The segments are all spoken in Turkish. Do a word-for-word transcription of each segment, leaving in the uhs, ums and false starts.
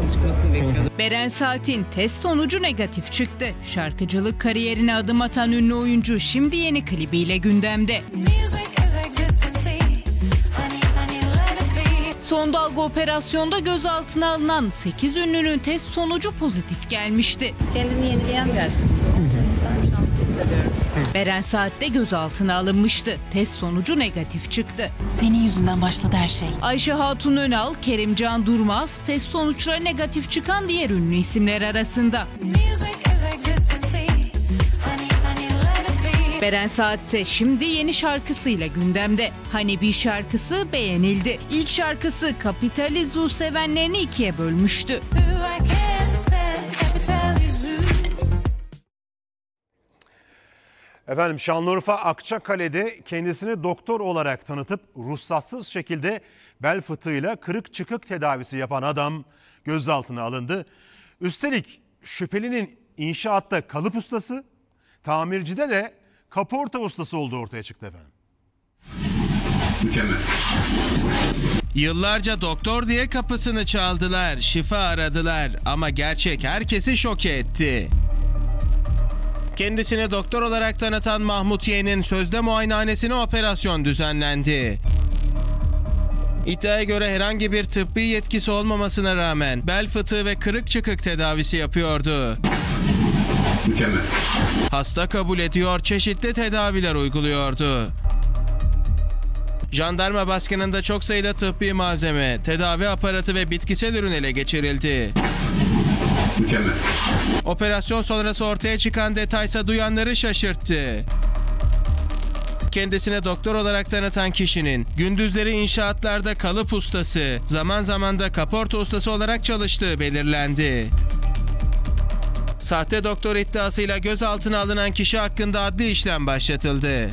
yangın çıkmasını bekliyordum. Beren Saat'in test sonucu negatif çıktı. Şarkıcılık kariyerine adım atan ünlü oyuncu şimdi yeni klibiyle gündemde. Son dalga operasyonda gözaltına alınan sekiz ünlünün test sonucu pozitif gelmişti. Kendini yenileyen bir aşkımız oldu. İster şanslı hissediyorum. Beren Saat de gözaltına alınmıştı. Test sonucu negatif çıktı. Senin yüzünden başladı her şey. Ayşe Hatun Önal, Kerimcan Durmaz, test sonuçları negatif çıkan diğer ünlü isimler arasında. Beren Saat ise şimdi yeni şarkısıyla gündemde. Hani bir şarkısı beğenildi. İlk şarkısı Kapitalizm'u sevenlerini ikiye bölmüştü. Efendim Şanlıurfa Akçakale'de kendisini doktor olarak tanıtıp ruhsatsız şekilde bel fıtığıyla kırık çıkık tedavisi yapan adam gözaltına alındı. Üstelik şüphelinin inşaatta kalıp ustası, tamircide de kaporta ustası olduğu ortaya çıktı efendim. Mükemmel. Yıllarca doktor diye kapısını çaldılar, şifa aradılar ama gerçek herkesi şoke etti. Kendisini doktor olarak tanıtan Mahmut Y'nin sözde muayenehanesine operasyon düzenlendi. İddiaya göre herhangi bir tıbbi yetkisi olmamasına rağmen bel fıtığı ve kırık çıkık tedavisi yapıyordu. Mükemmel. Hasta kabul ediyor, çeşitli tedaviler uyguluyordu. Jandarma baskınında çok sayıda tıbbi malzeme, tedavi aparatı ve bitkisel ürün ele geçirildi. Mükemmel. Operasyon sonrası ortaya çıkan detaysa duyanları şaşırttı. Kendisine doktor olarak tanıtan kişinin gündüzleri inşaatlarda kalıp ustası, zaman zaman da kaporta ustası olarak çalıştığı belirlendi. Sahte doktor iddiasıyla gözaltına alınan kişi hakkında adli işlem başlatıldı.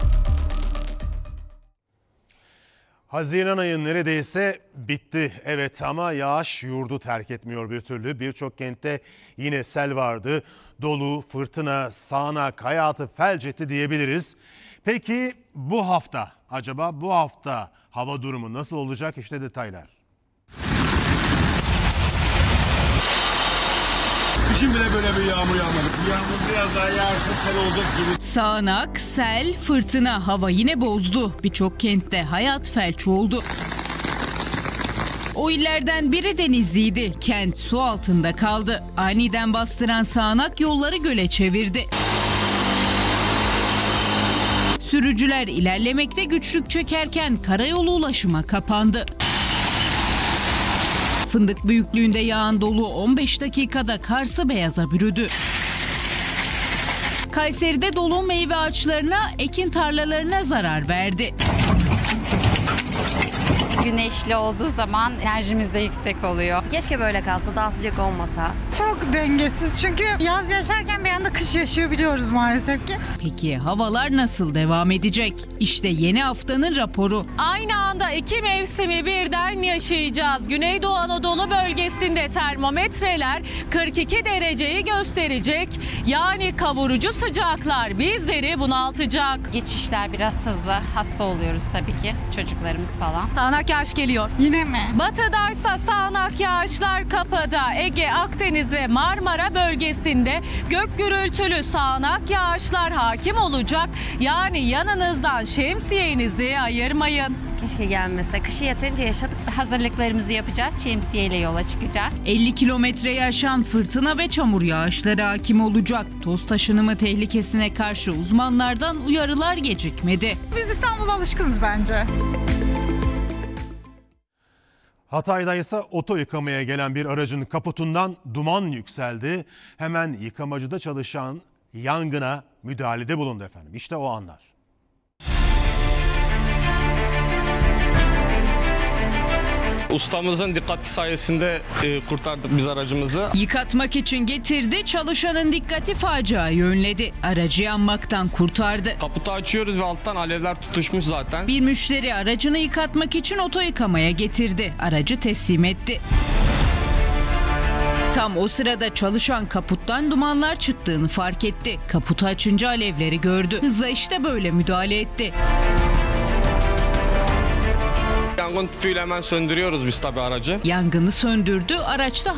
Haziran ayı neredeyse bitti. Evet ama yağış yurdu terk etmiyor bir türlü. Birçok kentte yine sel vardı. Dolu, fırtına, sağanak, hayatı felç etti diyebiliriz. Peki bu hafta, acaba bu hafta hava durumu nasıl olacak? İşte detaylar. Kışın bile böyle bir yağmur yağmadı. Yağmur biraz daha yağarsa sel olacak gibi. Sağanak, sel, fırtına hava yine bozdu. Birçok kentte hayat felç oldu. O illerden biri Denizli'ydi. Kent su altında kaldı. Aniden bastıran sağanak yolları göle çevirdi. Sürücüler ilerlemekte güçlük çekerken karayolu ulaşıma kapandı. Fındık büyüklüğünde yağan dolu on beş dakikada Kars'ı beyaza bürüdü. Kayseri'de dolu meyve ağaçlarına, ekin tarlalarına zarar verdi. Güneşli olduğu zaman enerjimiz de yüksek oluyor. Keşke böyle kalsa, daha sıcak olmasa. Çok dengesiz çünkü yaz yaşarken bir anda kış yaşıyor biliyoruz maalesef ki. Peki havalar nasıl devam edecek? İşte yeni haftanın raporu. Aynı anda iki mevsimi birden yaşayacağız. Güneydoğu Anadolu bölgesinde termometreler kırk iki dereceyi gösterecek. Yani kavurucu sıcaklar bizleri bunaltacak. Geçişler biraz hızlı. Hasta oluyoruz tabii ki. Çocuklarımız falan. Sağanak yağış geliyor. Yine mi? Batıdaysa sağanak yağışlar kapıda. Ege, Akdeniz ve Marmara bölgesinde gök gürültülü sağanak yağışlar hakim olacak. Yani yanınızdan şemsiyenizi ayırmayın. Keşke gelmese. Kışı yeterince yaşadık. Hazırlıklarımızı yapacağız. Şemsiyeyle yola çıkacağız. elli kilometreyi aşan fırtına ve çamur yağışları hakim olacak. Toz taşınımı tehlikesine karşı uzmanlardan uyarılar gecikmedi. Biz İstanbul'a alışkınız bence. Hatay'da ise oto yıkamaya gelen bir aracın kaputundan duman yükseldi. Hemen yıkamacıda çalışan yangına müdahalede bulundu efendim. İşte o anlar. Ustamızın dikkati sayesinde e, kurtardık biz aracımızı. Yıkatmak için getirdi, çalışanın dikkati faciayı önledi. Aracı yanmaktan kurtardı. Kaputu açıyoruz ve alttan alevler tutuşmuş zaten. Bir müşteri aracını yıkatmak için oto yıkamaya getirdi. Aracı teslim etti. Tam o sırada çalışan kaputtan dumanlar çıktığını fark etti. Kaputu açınca alevleri gördü. Hızla işte böyle müdahale etti. Yangın tüpüyle hemen söndürüyoruz biz tabii aracı. Yangını söndürdü, araçta